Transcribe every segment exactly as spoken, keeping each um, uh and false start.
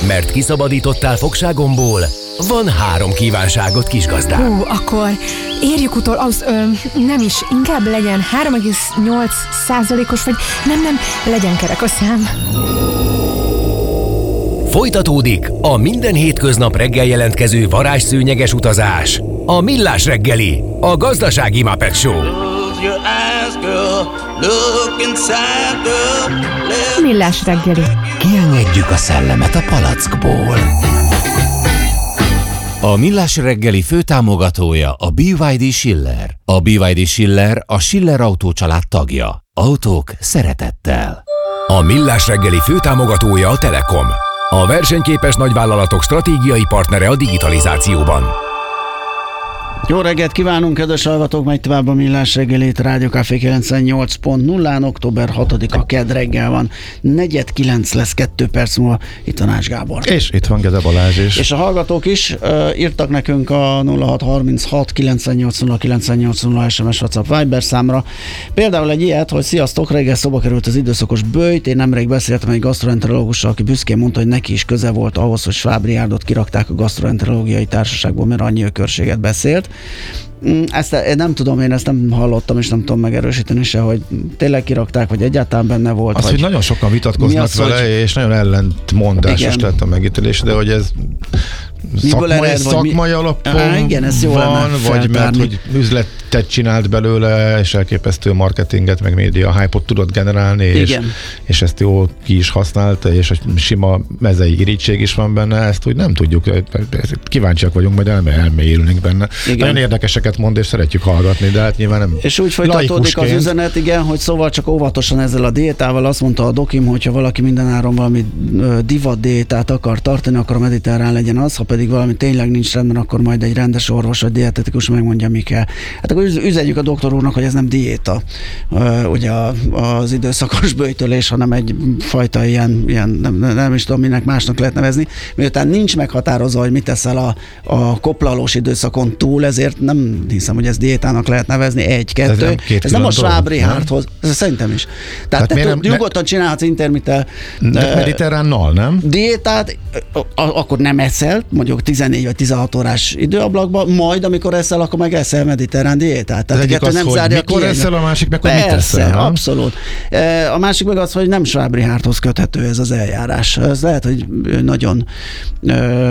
Mert kiszabadítottál fogságomból, van három kívánságot, kisgazdám. Hú, akkor érjük utol, az ö, nem is, inkább legyen három egész nyolc százalékos, vagy nem, nem, legyen kerek a szám. Folytatódik a minden hétköznap reggel jelentkező varázsszőnyeges utazás. A Millás reggeli, a gazdasági Muppet Show. Millás reggeli. Kiengedjük a szellemet a palackból. A Millás reggeli főtámogatója a bé vé dé Schiller. A bé vé dé Schiller a Schiller Autó család tagja. Autók szeretettel. A Millás reggeli főtámogatója a Telekom. A versenyképes nagyvállalatok stratégiai partnere a digitalizációban. Jó reggelt kívánunk, kedves hallgatók, megy tovább a Millás reggelét, Rádió Café kilencvennyolc pont nullán, október hatodika kedd reggel van, negyed kilenc lesz kettő perc múlva, itt a Nács Gábor. És itt van Gede Balázs is. És a hallgatók is uh, írtak nekünk a nulla hat harminchat kilencvennyolc nulla kilencvennyolc nulla es em es WhatsApp Viber számra. Például egy ilyet, hogy sziasztok, reggel szóba került az időszakos böjt, én nemrég beszéltem egy gasztroenterológussal, aki büszkén mondta, hogy neki is köze volt ahhoz, hogy Schwab Richardot kirakták a gasztroenterológiai társaságból, mert annyi ökörséget beszélt. Ezt nem tudom, én ezt nem hallottam, és nem tudom megerősíteni se, hogy tényleg kirakták, vagy egyáltalán benne volt. Azt, hogy nagyon sokan vitatkoznak az, vele, hogy... és nagyon ellentmondásos lett a megítélés, de hogy ez szakmai, ered, szakmai mi... alapon Á, igen, ez jó van, vagy mert hogy üzletet csinált belőle, és elképesztő marketinget, meg média hype-ot tudott generálni, és, és ezt jól ki is használta, és a sima mezei irítség is van benne, ezt úgy nem tudjuk, kíváncsiak vagyunk, majd elme, elmélyülünk benne. Igen. Nagyon érdekeseket mond, és szeretjük hallgatni, de hát nyilván nem. És úgy folytatódik az üzenet, igen, hogy szóval csak óvatosan ezzel a diétával, azt mondta a dokim, hogyha valaki mindenáron valami divat diétát akar tartani, akkor a mediterrán legyen az, ha pedig valami tényleg nincs rendben, akkor majd egy rendes orvos vagy dietetikus megmondja, mi kell. Hát akkor üzenjük a doktor úrnak, hogy ez nem diéta, uh, ugye az időszakos böjtölés, hanem egy fajta ilyen, ilyen nem, nem is tudom, minek másnak lehet nevezni. Miután nincs meghatározva, hogy mit teszel a, a koplalós időszakon túl, ezért nem hiszem, hogy ez diétának lehet nevezni. Egy, kettő. Ez nem, ez nem a Schwab Richardhoz. Ez szerintem is. Tehát te nem, nyugodtan ne... csinálhatsz intermittel uh, mediterránnal, nem? Diétát, akkor nem eszel, mondjuk tizennégy vagy tizenhat órás időablakban, majd amikor eszel, akkor meg eszel mediterrán diétát. Tehát egyik az, nem hogy mikor ki eszel, a másik meg, hogy mit eszel. Nem? Abszolút. A másik meg az, hogy nem Schwab Richardhoz köthető ez az eljárás. Ez lehet, hogy nagyon ö,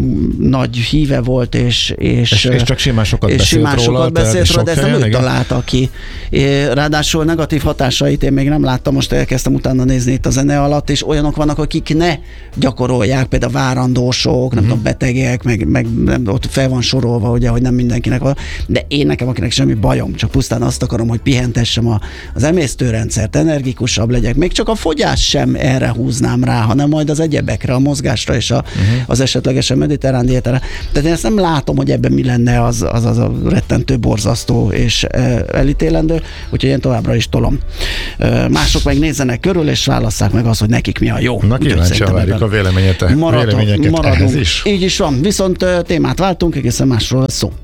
nagy híve volt, és és, és, és csak simán sokat és beszélt simán róla, sokat beszélt róla, de ezt nem ő igen? találta ki. Ráadásul negatív hatásait én még nem láttam, most elkezdtem utána nézni itt a zene alatt, és olyanok vannak, akik ne gyakorolják, például várandósok, nem mm-hmm. tudom, betegek, meg, meg nem, ott fel van sorolva, ugye, hogy nem mindenkinek van, de én nekem, akinek semmi bajom, csak pusztán azt akarom, hogy pihentessem a, az emésztőrendszert, energikusabb legyek, még csak a fogyás sem erre húznám rá, hanem majd az egyebekre, a mozgásra és a, uh-huh. az esetlegesen mediterrán diétára. Tehát én ezt nem látom, hogy ebben mi lenne az az, az a rettentő, borzasztó és elítélendő, úgyhogy én továbbra is tolom. Mások meg nézzenek körül, és válasszák meg azt, hogy nekik mi a jó. Na kíváncsian várjuk a véleményeket, Marad, véleményeket maradunk. Ehhez is. Így is van, viszont témát váltunk, egészen másról lesz szó.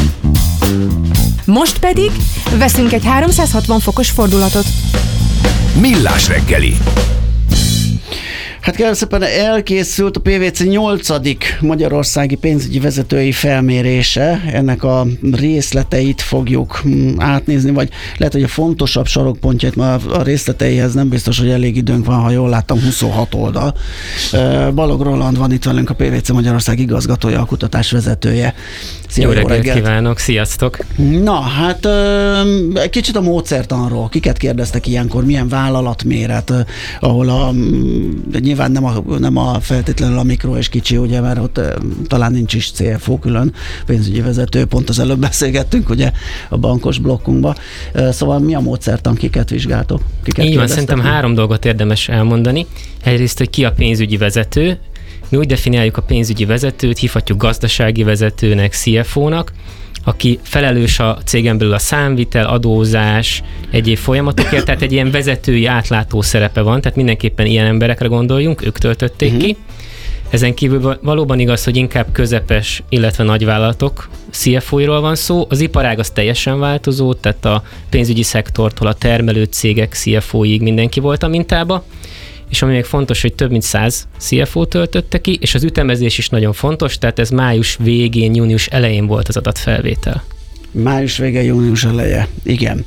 Most pedig veszünk egy háromszázhatvan fokos fordulatot. Millás reggeli. Hát kérlek szépen, elkészült a pé vé cé nyolcadik magyarországi pénzügyi vezetői felmérése. Ennek a részleteit fogjuk átnézni, vagy lehet, hogy a fontosabb sarokpontjait, már a részleteihez nem biztos, hogy elég időnk van, ha jól láttam, huszonhat oldal. Balog Roland van itt velünk, a pé vé cé Magyarország igazgatója, a kutatás vezetője. Szia, jó reggelt kívánok, sziasztok! Na, hát egy kicsit a módszertanról. Kiket kérdeztek ilyenkor, milyen vállalatméret, ahol a nyilván nem a, nem a feltétlenül a mikro és kicsi, ugye, mert ott e, talán nincs is cé ef o külön, pénzügyi vezető, pont az előbb beszélgettünk, ugye, a bankos blokkunkba. E, szóval mi a módszertan, kiket vizsgáltok? Kiket Így van, szerintem három dolgot érdemes elmondani. Egyrészt, hogy ki a pénzügyi vezető. Mi úgy definiáljuk a pénzügyi vezetőt, hívhatjuk gazdasági vezetőnek, cé ef o-nak, aki felelős a cégen belül a számvitel, adózás, egyéb folyamatokért, tehát egy ilyen vezetői átlátó szerepe van, tehát mindenképpen ilyen emberekre gondoljunk, ők töltötték uh-huh. ki. Ezen kívül valóban igaz, hogy inkább közepes, illetve nagyvállalatok cé ef o-iról van szó. Az iparág az teljesen változó, tehát a pénzügyi szektortól a termelő cégek cé ef o-ig mindenki volt a mintába. és ami még fontos, hogy több mint száz cé ef ó töltötte ki, és az ütemezés is nagyon fontos, tehát ez május végén, június elején volt az adatfelvétel. Május vége, június eleje, igen.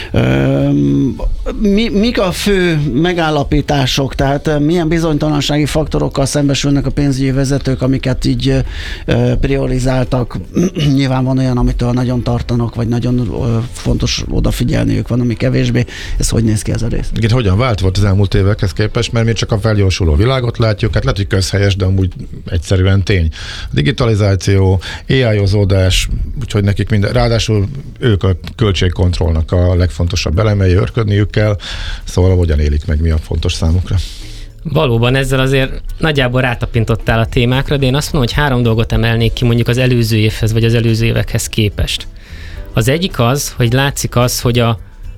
Mi, mik a fő megállapítások, tehát milyen bizonytalansági faktorokkal szembesülnek a pénzügyi vezetők, amiket így priorizáltak? Nyilván van olyan, amitől nagyon tartanak, vagy nagyon fontos odafigyelniük, van, ami kevésbé. Ez hogy néz ki ez a rész? Itt hogyan vált volt az elmúlt évekhez képest, mert mi csak a felgyorsuló világot látjuk, hát lehet, hogy közhelyes, de amúgy egyszerűen tény. Digitalizáció, á i-ozódás, úgyhogy nekik minden, ráadásul ők a költségkontrollnak a legfontosabb elemei, őrködniük kell, szóval hogyan élik meg, mi a fontos számukra. Valóban ezzel azért nagyjából rátapintottál a témákra, de én azt mondom, hogy három dolgot emelnék ki mondjuk az előző évhez, vagy az előző évekhez képest. Az egyik az, hogy látszik az, hogy a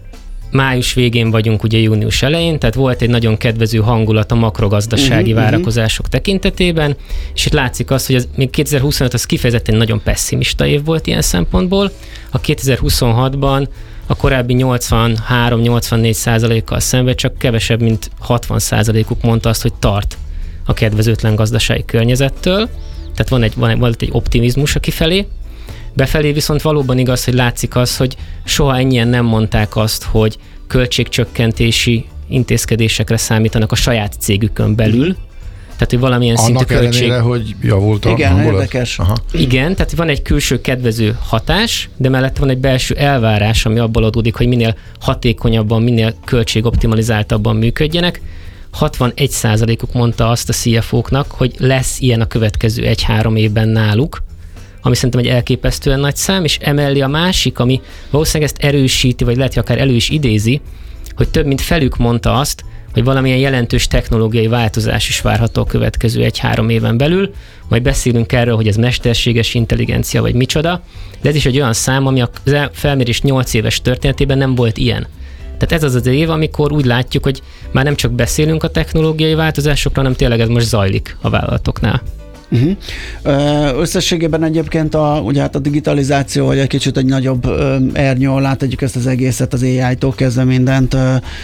május végén vagyunk ugye június elején, tehát volt egy nagyon kedvező hangulat a makrogazdasági uh-huh, várakozások uh-huh. tekintetében, és itt látszik az, hogy az, még kétezer-huszonöt az kifejezetten nagyon pessimista év volt ilyen szempontból. A kétezer-huszonhatban a korábbi nyolcvanhárom-nyolcvannégy százalékkal szemben csak kevesebb, mint hatvan százalékuk mondta azt, hogy tart a kedvezőtlen gazdasági környezettől, tehát van egy, van egy, volt egy optimizmus a kifelé. Befelé viszont valóban igaz, hogy látszik az, hogy soha ennyien nem mondták azt, hogy költségcsökkentési intézkedésekre számítanak a saját cégükön belül. Tehát, hogy valamilyen annak szintű költség... ellenére, hogy javult a igen, hangulat. Érdekes. Aha. Igen, tehát van egy külső kedvező hatás, de mellett van egy belső elvárás, ami abból adódik, hogy minél hatékonyabban, minél költségoptimalizáltabban működjenek. hatvanegy százalékuk mondta azt a cé ef ó-knak, hogy lesz ilyen a következő egy-három évben náluk, ami szerintem egy elképesztően nagy szám, és emellé a másik, ami valószínűleg ezt erősíti, vagy lehet, hogy akár elő is idézi, hogy több mint felük mondta azt, hogy valamilyen jelentős technológiai változás is várható a következő egy-három éven belül, majd beszélünk erről, hogy ez mesterséges intelligencia, vagy micsoda, de ez is egy olyan szám, ami a felmérés nyolc éves történetében nem volt ilyen. Tehát ez az az év, amikor úgy látjuk, hogy már nem csak beszélünk a technológiai változásokról, hanem tényleg ez most zajlik a vállalatoknál. Uh-huh. Összességében egyébként a, ugye hát a digitalizáció, hogy egy kicsit egy nagyobb ernyő alá tegyük ezt az egészet, az á i-tól kezdve mindent,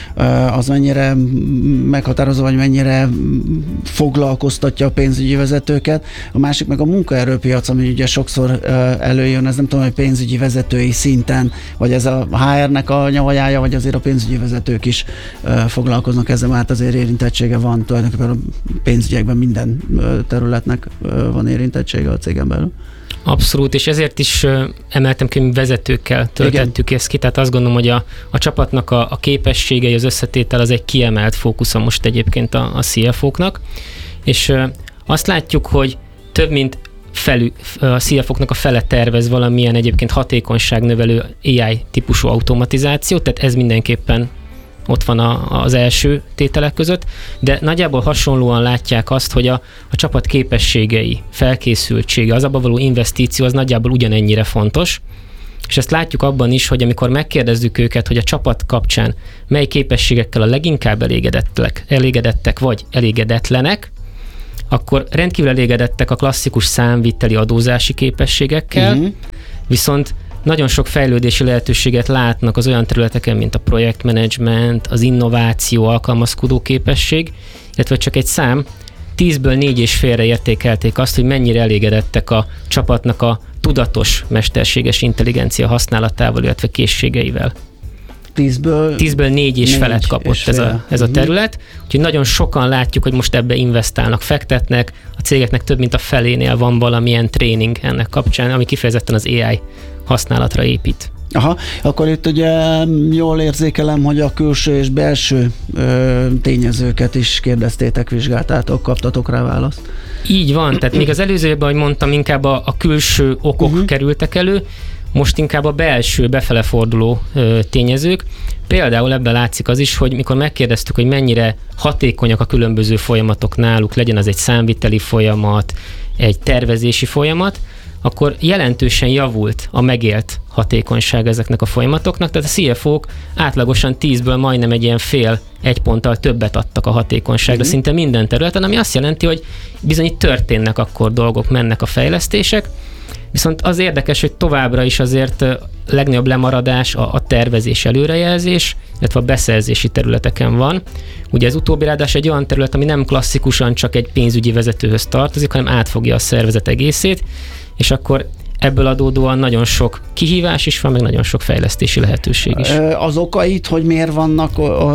az mennyire meghatározó, vagy mennyire foglalkoztatja a pénzügyi vezetőket. A másik meg a munkaerőpiac, ami ugye sokszor előjön, ez nem tudom, hogy pénzügyi vezetői szinten, vagy ez a há er-nek a nyavajája, vagy azért a pénzügyi vezetők is foglalkoznak ezzel, mert azért érintettsége van tulajdonképpen a pénzügyekben minden területnek van érintettsége a cégen belül. Abszolút, és ezért is emeltem ki, hogy vezetőkkel töltettük Igen. ezt ki, tehát azt gondolom, hogy a, a csapatnak a, a képességei, az összetétel az egy kiemelt fókusza most egyébként a, a cé ef ó-knak, és azt látjuk, hogy több mint felül, a cé ef ó-knak a fele tervez valamilyen egyébként hatékonyságnövelő á i típusú automatizációt, tehát ez mindenképpen ott van a, az első tételek között, de nagyjából hasonlóan látják azt, hogy a, a csapat képességei, felkészültsége, az abban való investíció az nagyjából ugyanennyire fontos, és ezt látjuk abban is, hogy amikor megkérdezzük őket, hogy a csapat kapcsán mely képességekkel a leginkább elégedettek, elégedettek vagy elégedetlenek, akkor rendkívül elégedettek a klasszikus számviteli adózási képességekkel, uh-huh. viszont nagyon sok fejlődési lehetőséget látnak az olyan területeken, mint a projektmenedzsment, az innováció, alkalmazkodó képesség, illetve csak egy szám, tízből négy és félre értékelték azt, hogy mennyire elégedettek a csapatnak a tudatos mesterséges intelligencia használatával, illetve készségeivel. Tízből, Tízből négy és felett kapott és ez, a, ez a terület, úgyhogy nagyon sokan látjuk, hogy most ebbe investálnak, fektetnek, a cégeknek több mint a felénél van valamilyen tréning ennek kapcsán, ami kifejezetten az á i használatra épít. Aha, akkor itt ugye jól érzékelem, hogy a külső és belső ö, tényezőket is kérdeztétek, vizsgáltátok, kaptatok rá választ. Így van, tehát még az előzőben, ahogy mondtam, inkább a, a külső okok uh-huh. kerültek elő, most inkább a belső, befele forduló ö, tényezők. Például ebben látszik az is, hogy mikor megkérdeztük, hogy mennyire hatékonyak a különböző folyamatok náluk, legyen az egy számviteli folyamat, egy tervezési folyamat, akkor jelentősen javult a megélt hatékonyság ezeknek a folyamatoknak, tehát a cé ef ó-k átlagosan tízből majdnem egy ilyen fél, egy ponttal többet adtak a hatékonyságra, uh-huh. szinte minden területen, ami azt jelenti, hogy bizony itt történnek akkor dolgok, mennek a fejlesztések, Viszont az érdekes, hogy továbbra is azért legnagyobb lemaradás a, a tervezés, előrejelzés, illetve a beszerzési területeken van. Ugye ez utóbbi ráadás egy olyan terület, ami nem klasszikusan csak egy pénzügyi vezetőhöz tartozik, hanem átfogja a szervezet egészét, és akkor ebből adódóan nagyon sok kihívás is van, meg nagyon sok fejlesztési lehetőség is. Az okait, hogy miért vannak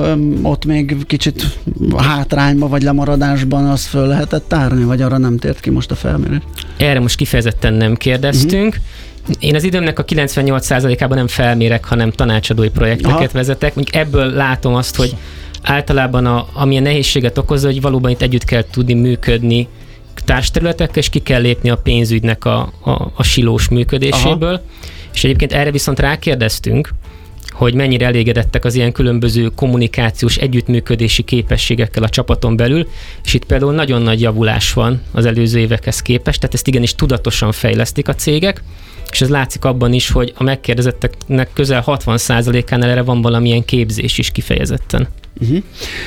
ott még kicsit hátrányban vagy lemaradásban, az föl lehetett tárni, vagy arra nem tért ki most a felmérés? Erre most kifejezetten nem kérdeztünk. Uh-huh. Én az időmnek a kilencvennyolc százalékában nem felmérek, hanem tanácsadói projekteket Aha. vezetek. Mondjuk ebből látom azt, hogy általában a, amilyen nehézséget okozza, hogy valóban itt együtt kell tudni működni társterületekkel, és ki kell lépni a pénzügynek a, a, a silós működéséből. Aha. És egyébként erre viszont rákérdeztünk, hogy mennyire elégedettek az ilyen különböző kommunikációs, együttműködési képességekkel a csapaton belül, és itt például nagyon nagy javulás van az előző évekhez képest, tehát ezt igenis tudatosan fejlesztik a cégek, és ez látszik abban is, hogy a megkérdezetteknek közel hatvan százalékánál erre van valamilyen képzés is kifejezetten. Uh-huh.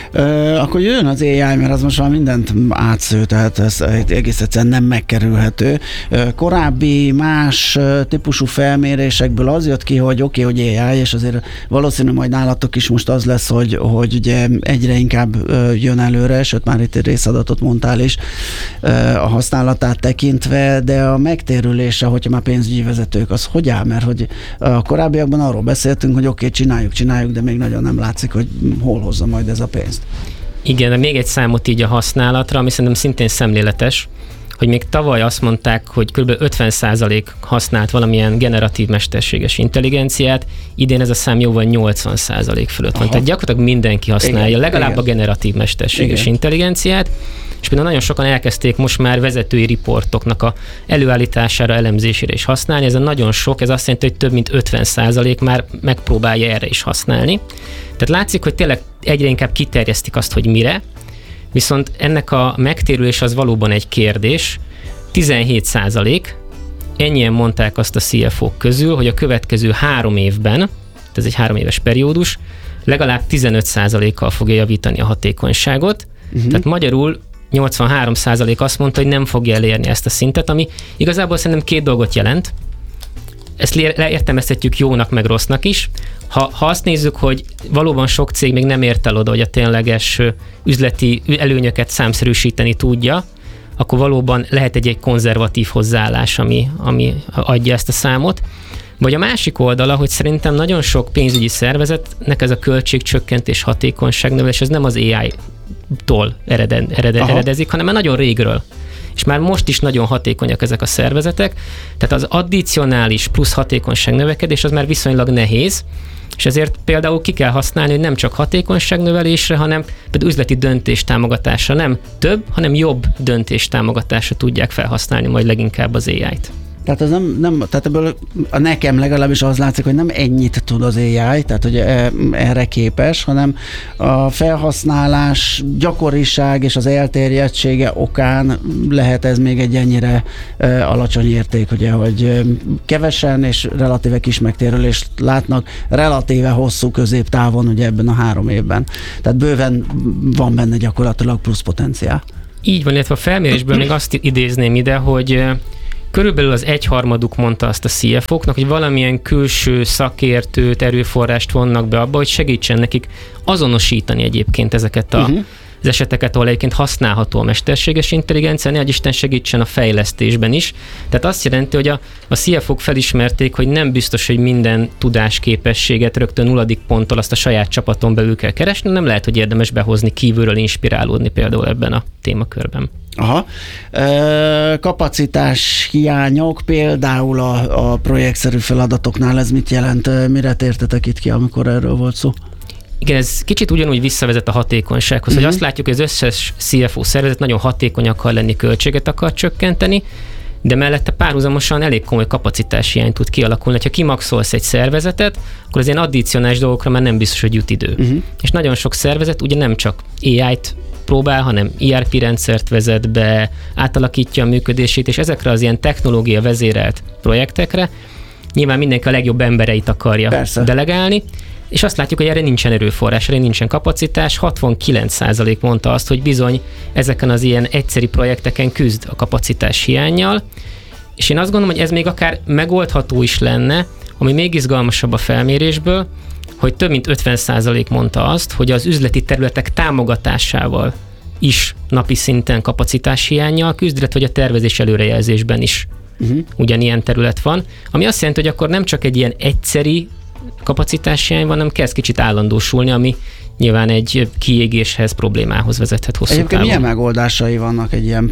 Uh, akkor jön az á i, mert az most már mindent átsző, tehát ez egész egyszerűen nem megkerülhető. Uh, korábbi más uh, típusú felmérésekből az jött ki, hogy oké, okay, hogy á i, és azért valószínű majd nálatok is most az lesz, hogy, hogy ugye egyre inkább uh, jön előre, sőt már itt egy részadatot mondtál is uh, a használatát tekintve, de a megtérülése, hogyha már pénzügyi vezetők, az hogy áll? Mert hogy a korábbiakban arról beszéltünk, hogy oké, okay, csináljuk, csináljuk, de még nagyon nem látszik, hogy hol hoz majd ez a pénzt. Igen, de még egy számot így a használatra, ami szerintem szintén szemléletes, hogy még tavaly azt mondták, hogy kb. ötven százalék használt valamilyen generatív mesterséges intelligenciát, idén ez a szám jóval nyolcvan százalék fölött van. Aha. Tehát gyakorlatilag mindenki használja igen, legalább igen. a generatív mesterséges igen. intelligenciát, és például nagyon sokan elkezdték most már vezetői riportoknak a előállítására, elemzésére is használni. Ez a nagyon sok, ez azt jelenti, hogy több mint ötven százalék már megpróbálja erre is használni. Tehát látszik, hogy tényleg egyre inkább kiterjesztik azt, hogy mire, viszont ennek a megtérülés az valóban egy kérdés. tizenhét százalék, ennyien mondták azt a cé ef ó-k közül, hogy a következő három évben, ez egy három éves periódus, legalább tizenöt százalékkal fogja javítani a hatékonyságot. Uh-huh. Tehát magyarul nyolcvanhárom százalék azt mondta, hogy nem fogja elérni ezt a szintet, ami igazából szerintem két dolgot jelent. Ezt leértelmezhetjük jónak, meg rossznak is. Ha, ha azt nézzük, hogy valóban sok cég még nem ért el oda, hogy a tényleges üzleti előnyöket számszerűsíteni tudja, akkor valóban lehet egy, egy konzervatív hozzáállás, ami, ami adja ezt a számot. Vagy a másik oldala, hogy szerintem nagyon sok pénzügyi szervezetnek ez a költségcsökkentés, hatékonyságnövelés, ez nem az á i-tól ereden, ereden, eredezik, hanem már nagyon régről. És már most is nagyon hatékonyak ezek a szervezetek, tehát az addicionális plusz hatékonyság növekedés az már viszonylag nehéz, és ezért például ki kell használni, hogy nem csak hatékonyságnövelésre, hanem például üzleti döntéstámogatásra nem több, hanem jobb döntéstámogatásra tudják felhasználni majd leginkább az á i-t. Tehát, az nem, nem, tehát ebből a nekem legalábbis az látszik, hogy nem ennyit tud az á i, tehát hogy erre képes, hanem a felhasználás gyakoriság és az elterjedtsége okán lehet ez még egy ennyire alacsony érték, ugye, hogy kevesen és relatíve kis megtérülést látnak, relatíve hosszú középtávon ugye ebben a három évben. Tehát bőven van benne gyakorlatilag plusz potenciál. Így van, illetve a felmérésből még azt idézném ide, hogy körülbelül az egyharmaduk mondta azt a cé ef ó-knak, hogy valamilyen külső szakértőt, erőforrást vonnak be abba, hogy segítsen nekik azonosítani egyébként ezeket a, uh-huh. az eseteket, ahol egyébként használható a mesterséges intelligencia, ne Isten segítsen a fejlesztésben is. Tehát azt jelenti, hogy a, a cé ef ó-k felismerték, hogy nem biztos, hogy minden tudásképességet rögtön nulladik ponttól azt a saját csapaton belül kell keresni, nem lehet, hogy érdemes behozni, kívülről inspirálódni például ebben a témakörben. Aha. E, kapacitás hiányok, például a, a projektszerű feladatoknál ez mit jelent? Mire tértetek itt ki, amikor erről volt szó? Igen, ez kicsit ugyanúgy visszavezet a hatékonysághoz, uh-huh. hogy azt látjuk, hogy az összes cé ef ó szervezet nagyon hatékony akar lenni, költséget akar csökkenteni, de mellette párhuzamosan elég komoly kapacitáshiány tud kialakulni. Ha kimaxolsz egy szervezetet, akkor az ilyen addicionális dolgokra már nem biztos, hogy jut idő. Uh-huh. És nagyon sok szervezet ugye nem csak á i-t próbál, hanem i er pé rendszert vezet be, átalakítja a működését, és ezekre az ilyen technológia vezérelt projektekre nyilván mindenki a legjobb embereit akarja Persze. delegálni, és azt látjuk, hogy erre nincsen erőforrás, erre nincsen kapacitás. hatvankilenc százalék mondta azt, hogy bizony ezeken az ilyen egyszeri projekteken küzd a kapacitás hiánnyal, És én azt gondolom, hogy ez még akár megoldható is lenne, ami még izgalmasabb a felmérésből, hogy több mint ötven százalék mondta azt, hogy az üzleti területek támogatásával is napi szinten kapacitáshiánnyal küzd, illetve hogy a tervezés előrejelzésben is uh-huh. ugyanilyen terület van, ami azt jelenti, hogy akkor nem csak egy ilyen egyszeri kapacitáshiány van, hanem kezd kicsit állandósulni, ami nyilván egy kiégéshez, problémához vezethet hosszú Egyébként távon. milyen megoldásai vannak egy ilyen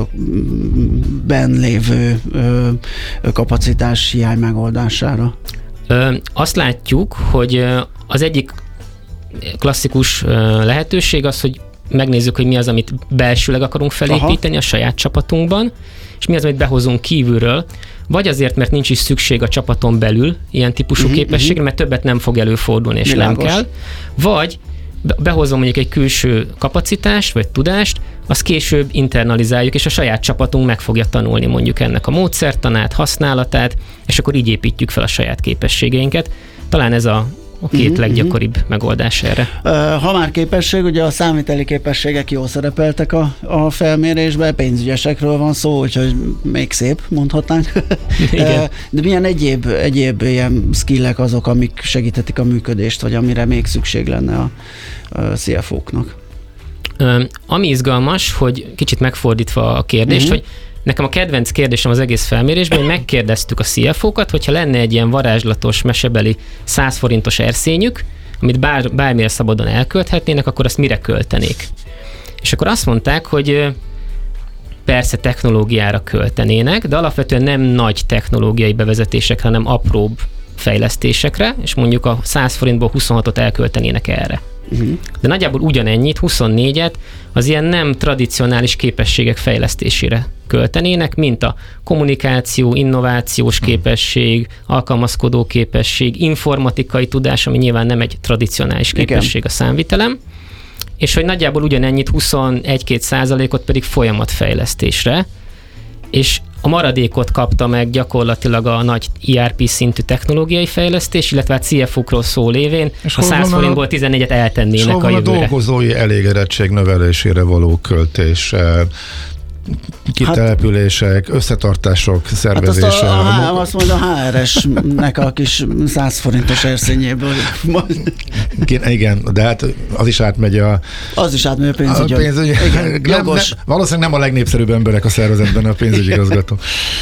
projektokben lévő ö, kapacitás hiány megoldására? Ö, azt látjuk, hogy az egyik klasszikus lehetőség az, hogy megnézzük, hogy mi az, amit belsőleg akarunk felépíteni Aha. a saját csapatunkban, és mi az, amit behozunk kívülről, vagy azért, mert nincs is szükség a csapaton belül ilyen típusú uh-huh, képességre, uh-huh. mert többet nem fog előfordulni, és Világos. nem kell, vagy behozom mondjuk egy külső kapacitást, vagy tudást, azt később internalizáljuk, és a saját csapatunk meg fogja tanulni mondjuk ennek a módszertanát, használatát, és akkor így építjük fel a saját képességeinket. Talán ez a a két uh-huh, leggyakoribb uh-huh. megoldás erre. Ha már képesség, ugye a számviteli képességek jól szerepeltek a, a felmérésben, pénzügyesekről van szó, úgyhogy még szép, mondhatnánk. Igen. De milyen egyéb, egyéb ilyen skillek azok, amik segíthetik a működést, vagy amire még szükség lenne a, a cé ef ó-knak? Ami izgalmas, hogy kicsit megfordítva a kérdést, uh-huh. hogy nekem a kedvenc kérdésem az egész felmérésben, hogy megkérdeztük a cé ef ó-kat, hogyha lenne egy ilyen varázslatos, mesebeli száz forintos erszényük, amit bár, bármire szabadon elkölthetnének, akkor azt mire költenék. És akkor azt mondták, hogy persze technológiára költenének, de alapvetően nem nagy technológiai bevezetésekre, hanem apróbb fejlesztésekre, és mondjuk a száz forintból huszonhatot elköltenének erre. Uh-huh. De nagyjából ugyanennyit, huszonnégyet az ilyen nem tradicionális képességek fejlesztésére költenének, mint a kommunikáció, innovációs képesség, alkalmazkodó képesség, informatikai tudás, ami nyilván nem egy tradicionális képesség Igen. a számvitelem, és hogy nagyjából ugyanennyit, huszonegy-két százalékot pedig folyamatfejlesztésre, és a maradékot kapta meg gyakorlatilag a nagy i er pé szintű technológiai fejlesztés, illetve a cé ef ó-król szó lévén és a száz forintból tizennégyet eltennének a jövőre. a dolgozói elégedettség növelésére való költés, kitelepülések, hát, összetartások szervezése. Hát azt, a, a, azt mondja a há er es-nek a kis száz forintos erszényéből. Igen, de hát az is átmegy a... Az is átmegy a pénzügy. A pénzügy Igen, nem, nem, valószínűleg nem a legnépszerűbb emberek a szervezetben a pénzügyigazgató.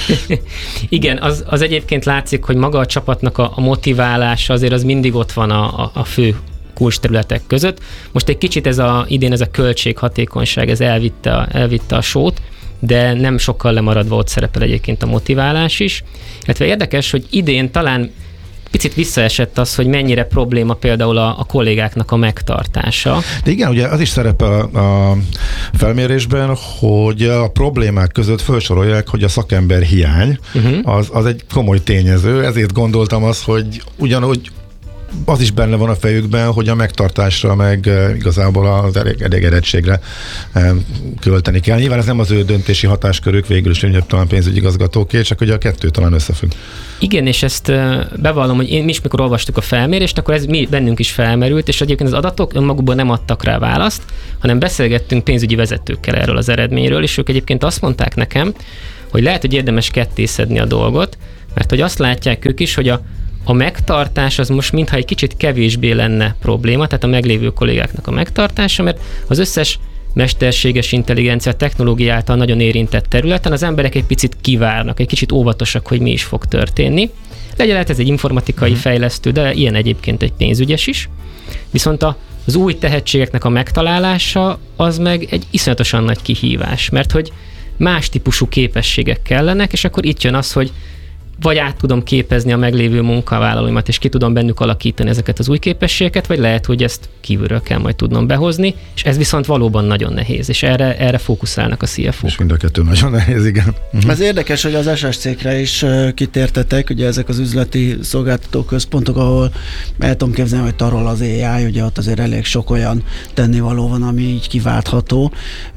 Igen, az, az egyébként látszik, hogy maga a csapatnak a, a motiválása azért az mindig ott van a, a, a fő kulcsterületek között. Most egy kicsit ez a, idén ez a költséghatékonyság, ez elvitte a, elvitte a sót, de nem sokkal lemaradva ott szerepel egyébként a motiválás is. Illetve érdekes, hogy idén talán picit visszaesett az, hogy mennyire probléma például a, a kollégáknak a megtartása. De igen, ugye az is szerepel a, a felmérésben, hogy a problémák között felsorolják, hogy a szakember hiány uh-huh. az, az egy komoly tényező, ezért gondoltam azt, hogy ugyanúgy az is benne van a fejükben, hogy a megtartásra, meg igazából az elégedettségre költeni kell. Nyilván ez nem az ő döntési hatáskörük, végül is talán pénzügyigazgatóké, csak hogy a kettő talán összefügg. Igen, és ezt bevallom, hogy én mi is, mikor olvastuk a felmérést, akkor ez mi bennünk is felmerült, és egyébként az adatok önmagukban nem adtak rá választ, hanem beszélgettünk pénzügyi vezetőkkel erről az eredményről, és ők egyébként azt mondták nekem, hogy lehet, hogy érdemes kettészedni a dolgot, mert hogy azt látják ők is, hogy a A megtartás az most mintha egy kicsit kevésbé lenne probléma, tehát a meglévő kollégáknak a megtartása, mert az összes mesterséges intelligencia technológia által nagyon érintett területen az emberek egy picit kivárnak, egy kicsit óvatosak, hogy mi is fog történni. Legyen lehet ez egy informatikai uh-huh. fejlesztő, de ilyen egyébként egy pénzügyes is. Viszont a, az új tehetségeknek a megtalálása az meg egy iszonyatosan nagy kihívás, mert hogy más típusú képességek kellenek, és akkor itt jön az, hogy vagy át tudom képezni a meglévő munkavállalóimat, és ki tudom bennük alakítani ezeket az új képességeket, vagy lehet, hogy ezt kívülről kell majd tudnom behozni, és ez viszont valóban nagyon nehéz, és erre, erre fókuszálnak a cé ef ó-k. És mind a kettő nagyon nehéz, igen. Uh-huh. Ez érdekes, hogy az es es cé-kre is kitértetek, ugye ezek az üzleti szolgáltató központok, ahol el tudom képzelni, hogy tarol az á i, ugye ott azért elég sok olyan tennivaló van, ami így kiváltható,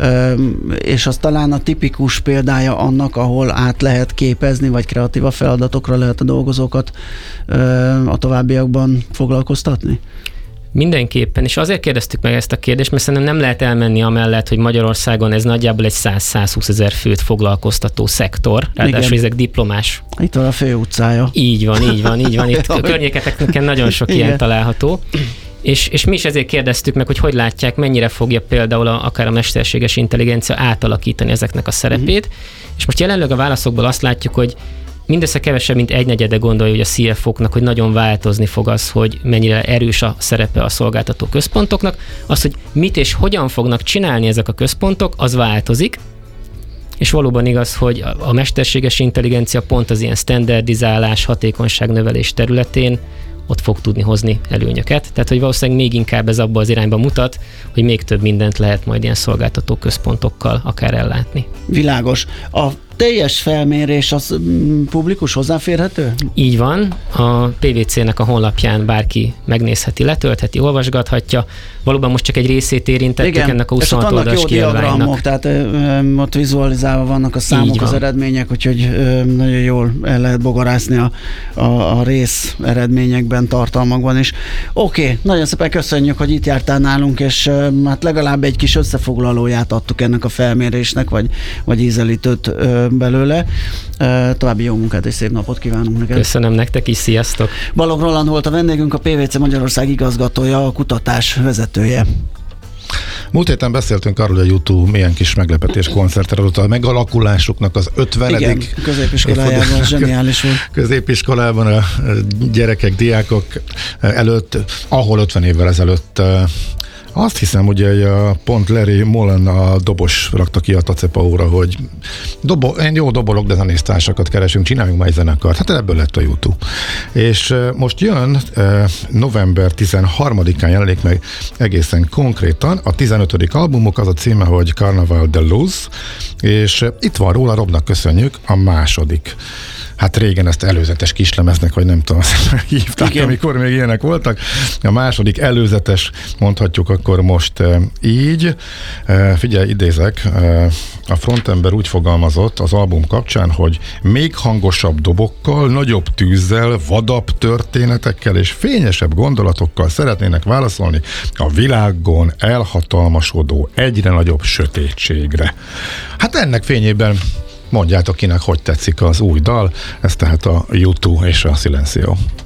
és az talán a tipikus példája annak, ahol át lehet képezni, vagy kreatíva feladatokra lehet a dolgozókat a továbbiakban foglalkoztatni? Mindenképpen, és azért kérdeztük meg ezt a kérdést, mert szerintem nem lehet elmenni amellett, hogy Magyarországon ez nagyjából egy száz-százhúsz ezer főt foglalkoztató szektor, ráadásul ezek diplomás. Itt van a fő utcája. Így van, így van, így van. Itt a környéketeken nagyon sok Igen. ilyen található. És, és mi is ezért kérdeztük meg, hogy hogy látják, mennyire fogja például a, akár a mesterséges intelligencia átalakítani ezeknek a szerepét. Uh-huh. És most jelenleg a válaszokból azt látjuk, hogy mindössze kevesebb, mint egynegyede gondolja, hogy a cé ef ó-knak, hogy nagyon változni fog az, hogy mennyire erős a szerepe a szolgáltató központoknak. Az, hogy mit és hogyan fognak csinálni ezek a központok, az változik. És valóban igaz, hogy a mesterséges intelligencia pont az ilyen standardizálás, hatékonyságnövelés területén ott fog tudni hozni előnyöket. Tehát, hogy valószínűleg még inkább ez abba az irányba mutat, hogy még több mindent lehet majd ilyen szolgáltató központokkal akár ellátni. Világos. A teljes felmérés az mm, publikus, hozzáférhető? Így van. A pé vé cé-nek a honlapján bárki megnézheti, letöltheti, olvasgathatja. Valóban most csak egy részét érintettük Igen. ennek a huszonhat oldalas kiadványnak. Tehát ö, ö, ott vizualizálva vannak a számok, az eredmények, úgyhogy ö, nagyon jól el lehet bogarászni a, a, a rész eredményekben, tartalmakban is. Oké, okay, nagyon szépen köszönjük, hogy itt jártál nálunk, és ö, hát legalább egy kis összefoglalóját adtuk ennek a felmérésnek, vagy, vagy ízelítőt ö, belőle. Ö, további jó munkát és szép napot kívánunk neked. Köszönöm nektek is, sziasztok! Balogh Roland volt a vendégünk, a pé vé cé Magyarország igazgatója, a kutatás vezetője. Múlt héten beszéltünk arról, hogy a YouTube milyen kis meglepetés koncertre adott a megalakulásuknak az ötvenedik Igen, középiskolában zseniális volt. Középiskolában a gyerekek, diákok előtt, ahol ötven évvel ezelőtt azt hiszem, ugye a pont Larry Mullen, a dobos rakta ki a Tacepaóra, hogy dobo, én jó dobolok, de zenésztársakat keresünk, csináljunk már egy zenekart. Hát ebből lett a YouTube. És most jön november tizenharmadikán jelenik meg egészen konkrétan a tizenötödik albumuk, az a címe, hogy Carnaval de Luz, és itt van róla, Robnak köszönjük, a második. Hát régen ezt előzetes kislemeznek, vagy nem tudom, hívták, Igen. amikor még ilyenek voltak. A második előzetes, mondhatjuk akkor most e, így. E, figyelj, idézek, e, a frontember úgy fogalmazott az album kapcsán, hogy még hangosabb dobokkal, nagyobb tűzzel, vadabb történetekkel és fényesebb gondolatokkal szeretnének válaszolni a világon elhatalmasodó, egyre nagyobb sötétségre. Hát ennek fényében mondjátok kinek, hogy tetszik az új dal, ez tehát a YouTube és a Silencio.